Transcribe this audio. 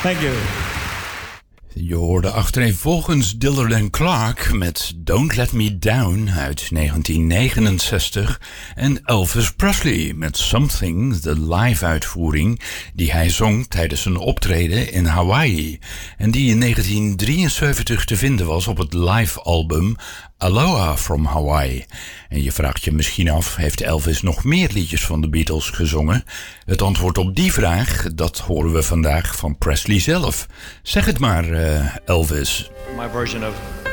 Thank you. Je hoorde achtereenvolgens Dillard & Clark met Don't Let Me Down uit 1969 en Elvis Presley met Something, de live-uitvoering die hij zong tijdens een optreden in Hawaii en die in 1973 te vinden was op het live-album Aloha from Hawaii. En je vraagt je misschien af, heeft Elvis nog meer liedjes van de Beatles gezongen? Het antwoord op die vraag, dat horen we vandaag van Presley zelf. Zeg het maar, Elvis. My version of